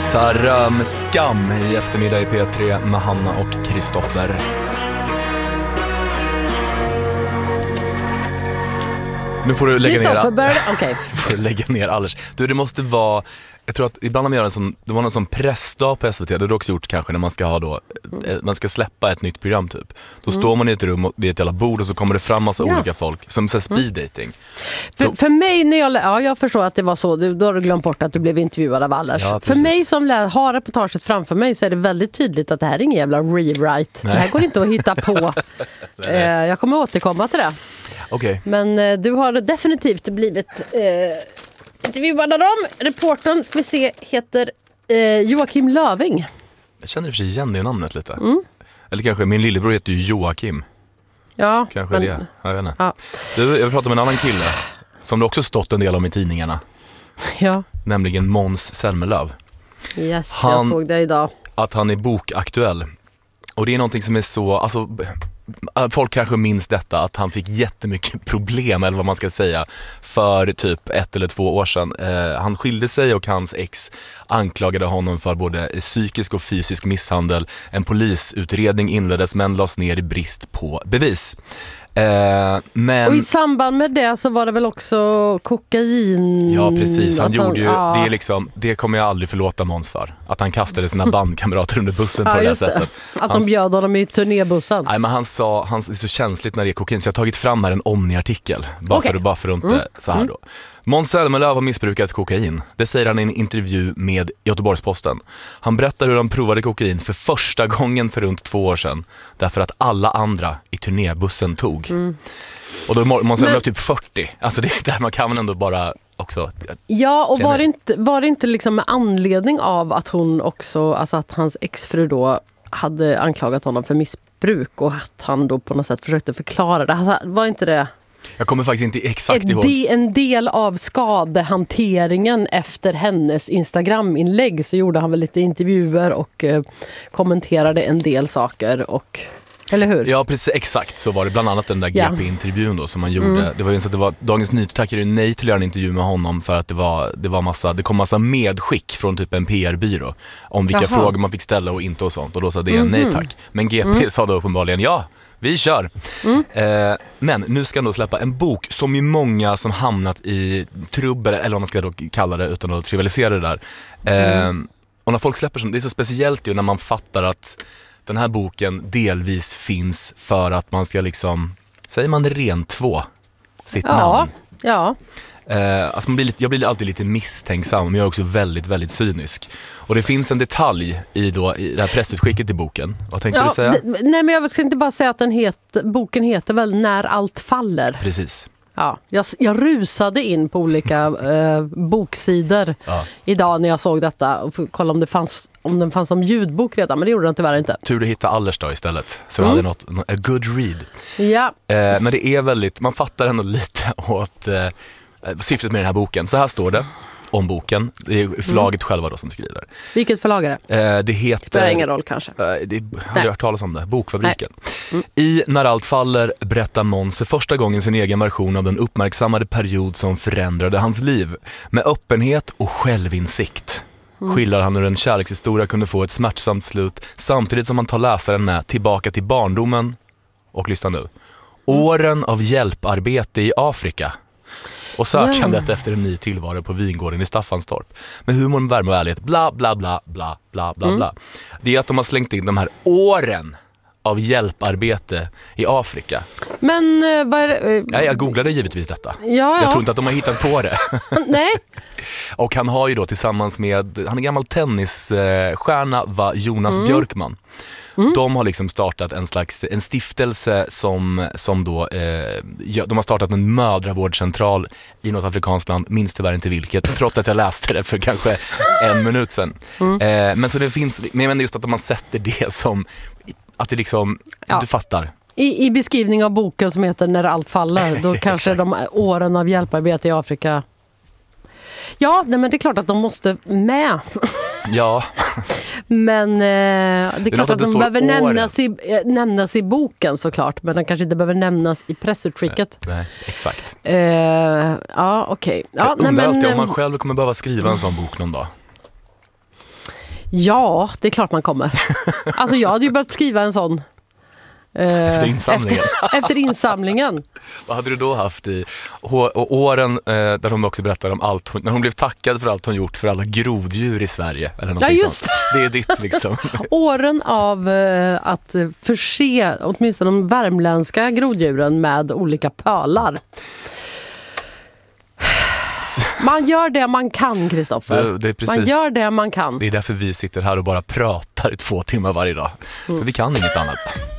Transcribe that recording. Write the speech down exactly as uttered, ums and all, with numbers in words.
Tarra med skam i eftermiddag i P tre med Hanna och Kristoffer. Nu får du lägga ner, började... okay. får du lägga ner alldeles. Du, det måste vara, jag tror att ibland man gör en sån, det var någon sån pressdag på S V T, det har du också gjort kanske när man ska ha då, mm. man ska släppa ett nytt program typ. Då mm. står man i ett rum vid ett jävla bord och så kommer det fram massa ja. olika folk som säger speed dating. Mm. För, för mig när jag, ja jag förstår att det var så, då har du glömt bort att du blev intervjuad av Allers. Ja, för mig som lä, har reportaget framför mig så är det väldigt tydligt att det här är ingen jävla rewrite. Nej. Det här går inte att hitta på. eh, jag kommer återkomma till det. Okay. Men eh, du har definitivt blivit eh, intervjuad av dem. Reportern, ska vi se, heter eh, Joakim Löving. Jag känner i och för sig igen det namnet lite. Mm. Eller kanske, min lillebror heter ju Joakim. Ja. Kanske men, det, jag vet inte. Ja. Du, jag pratade med en annan kille som det också stått en del om i tidningarna. Ja. Nämligen Måns Zelmerlöw. Yes, han, jag såg det idag. Att han är bokaktuell. Och det är någonting som är så, alltså... folk kanske minns detta, att han fick jättemycket problem, eller vad man ska säga, för typ ett eller två år sedan. Eh, han skilde sig och hans ex anklagade honom för både psykisk och fysisk misshandel. En polisutredning inleddes men lades ner i brist på bevis. Eh, men... Och i samband med det så var det väl också kokain. Ja, precis. Han han, gjorde ju, ja. det, är liksom, det kommer jag aldrig förlåta Måns för. Att han kastade sina bandkamrater under bussen på ja, det här sättet. Det. Att han, de bjöd honom i turnébussen. Nej, men han sa, han är så känsligt när det är kokain, så jag har tagit fram här en Omni-artikel. Bara okay. för, bara för att inte, mm. så här då. Måns Zelmerlöw har missbrukat kokain. Det säger han i en intervju med Göteborgs-Posten. Han berättar hur han provade kokain för första gången för runt två år sedan. Därför att alla andra i turnébussen tog. Mm. Och då är Måns Zelmerlöw typ fyrtio. Alltså det är där man kan ändå bara också... Ja, och var det inte, var det inte liksom med anledning av att hon också, alltså att hans exfru då hade anklagat honom för missbruk och att han då på något sätt försökte förklara det. Alltså, var inte det... Jag kommer faktiskt inte exakt ihåg. De, en del av skadehanteringen efter hennes Instagram-inlägg så gjorde han väl lite intervjuer och eh, kommenterade en del saker och... Eller hur? Ja, precis, exakt så var det. Bland annat den där G P-intervjun då som man gjorde. Mm. Det var ju så att det var Dagens Nyheter tackade nej till att göra en intervju med honom för att det var, det var massa, det kom massa medskick från typ en P R-byrå om vilka Jaha. frågor man fick ställa och inte och sånt. Och då sa det mm-hmm. nej tack. Men G P mm. sa då uppenbarligen ja, vi kör. Mm. Eh, men nu ska han då släppa en bok som ju många som hamnat i trubbel, eller vad man ska då kalla det utan att trivialisera det där. Eh, mm. Och när folk släpper sånt, det är så speciellt ju när man fattar att den här boken delvis finns för att man ska liksom, säger man rent två sitt ja, namn. Ja. Eh, alltså man blir lite, jag blir alltid lite misstänksam, men jag är också väldigt, väldigt cynisk. Och det finns en detalj i, då, i det här pressutskicket i boken. Vad tänkte ja, du säga? D- nej, men jag ska inte bara säga att den het, boken heter väl När allt faller. Precis. Ja, jag, jag rusade in på olika eh, boksidor ja. idag när jag såg detta och kollade om det fanns om den fanns som ljudbok redan, men det gjorde den tyvärr inte. Tur du hittade Allers då istället, så mm. du hade något, a good read. Ja. Eh, men det är väldigt, man fattar ändå lite åt eh, syftet med den här boken. Så här står det om boken. Det är förlaget mm. själva då som skriver. Vilket förlag är det? Eh, det heter... Det spelar ingen roll kanske. Eh, det har jag hört talas om det. Bokfabriken. Mm. I När allt faller berättar Måns för första gången sin egen version av den uppmärksammade period som förändrade hans liv. Med öppenhet och självinsikt. Mm. Skildrar han hur en kärlekshistoria kunde få ett smärtsamt slut samtidigt som man tar läsaren med tillbaka till barndomen och lyssna nu. Åren av hjälparbete i Afrika. Och sökandet yeah. efter en ny tillvaro på vingården i Staffanstorp. Med humor, värme och ärlighet. Bla, bla, bla, bla, bla, bla, mm. bla. Det är att de har slängt in de här åren av hjälparbete i Afrika. Men uh, vad är det? Uh, ja, jag googlade givetvis detta. Ja, ja. Jag tror inte att de har hittat på det. Nej. Och han har ju då tillsammans med, han är gammal tennisstjärna, va, Jonas mm. Björkman. Mm. De har liksom startat en slags en stiftelse som, som då eh, de har startat en mödravårdscentral i något afrikanskt land, minns tyvärr inte vilket, trots att jag läste det för kanske en minut sedan. Mm. Eh, men så det finns, men jag menar just att man sätter det som att det liksom, ja. du fattar. I, I beskrivning av boken som heter När allt faller, då kanske de åren av hjälparbete i Afrika. Ja, nej, men det är klart att de måste med. Ja. Men eh, det är, det är klart att, att de behöver nämnas i, eh, nämnas i boken såklart. Men de kanske inte behöver nämnas i pressutskicket. Nej, nej, exakt. Eh, ja, okej. Okay. Ja, jag undrar alltid om man själv kommer behöva skriva en sån bok någon dag. Ja, det är klart man kommer. Alltså jag hade ju behövt skriva en sån. Efter insamlingen. Efter, efter insamlingen. Vad hade du då haft i och åren eh, där hon också berättade om allt hon, när hon blev tackad för allt hon gjort för alla groddjur i Sverige eller ja, just sånt. Det är ditt liksom. Åren av eh, att förse åtminstone de värmländska groddjuren med olika pölar. Man gör det man kan, Kristoffer. Det, det är precis, man gör det man kan. Det är därför vi sitter här och bara pratar i två timmar varje dag. Mm. För vi kan inget annat.